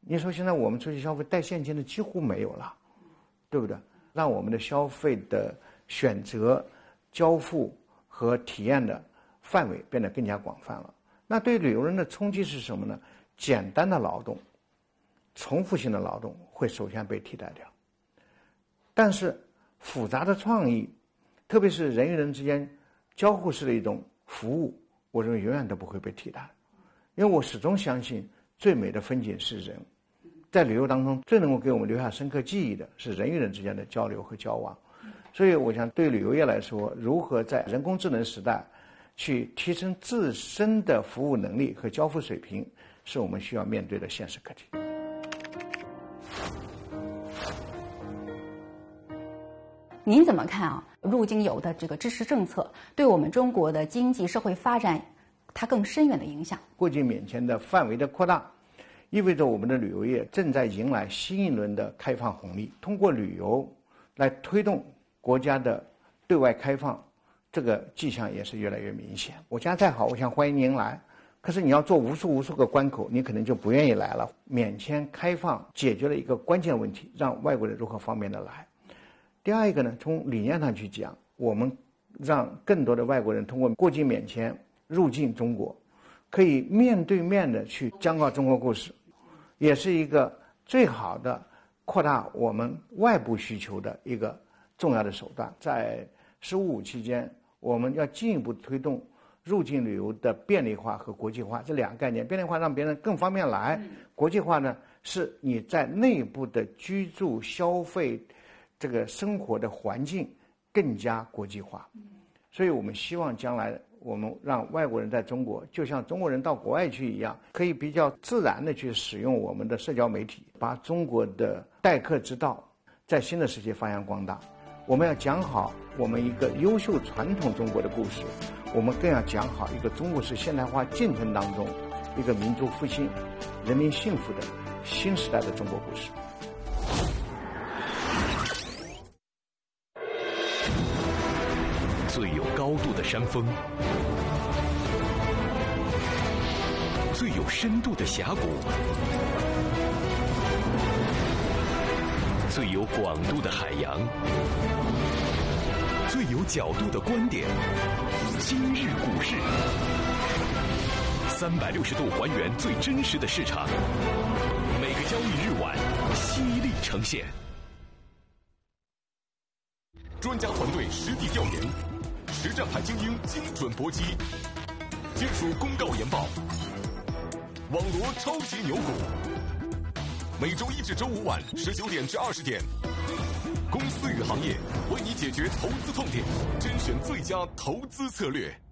你说现在我们出去消费带现金的几乎没有了，对不对？让我们的消费的选择、交付和体验的范围变得更加广泛了。那对旅游人的冲击是什么呢？简单的劳动、重复性的劳动会首先被替代掉，但是复杂的创意，特别是人与人之间交互式的一种服务，我认为永远都不会被替代。因为我始终相信最美的风景是人，在旅游当中最能够给我们留下深刻记忆的是人与人之间的交流和交往。所以我想对旅游业来说，如何在人工智能时代去提升自身的服务能力和交付水平，是我们需要面对的现实课题。 您怎么看啊？入境游的这个支持政策对我们中国的经济社会发展，它更深远的影响？ 过境免签的范围的扩大，意味着我们的旅游业正在迎来新一轮的开放红利。通过旅游来推动国家的对外开放，这个迹象也是越来越明显。我家再好，我想欢迎您来，可是你要做无数个关口，你可能就不愿意来了。免签开放解决了一个关键问题，让外国人如何方便的来。第二一个呢，从理念上去讲，我们让更多的外国人通过过境免签入境中国，可以面对面的去讲稿中国故事，也是一个最好的扩大我们外部需求的一个重要的手段。在15期间，我们要进一步推动入境旅游的便利化和国际化这两个概念。便利化让别人更方便来，国际化呢是你在内部的居住、消费这个生活的环境更加国际化。所以我们希望将来我们让外国人在中国就像中国人到国外去一样，可以比较自然的去使用我们的社交媒体，把中国的待客之道在新的世界发扬光大。我们要讲好我们一个优秀传统中国的故事，我们更要讲好一个中国式现代化进程当中一个民族复兴、人民幸福的新时代的中国故事。 最有高度的山峰，最有深度的峡谷，最有广度的海洋，最有角度的观点。今日股市，360度还原最真实的市场，每个交易日晚犀利呈现。专家团队实地调研，实战派精英精准搏击，金属公告研报，网罗超级牛股。每周一至周五晚19点至20点，公司与行业为你解决投资痛点，甄选最佳投资策略。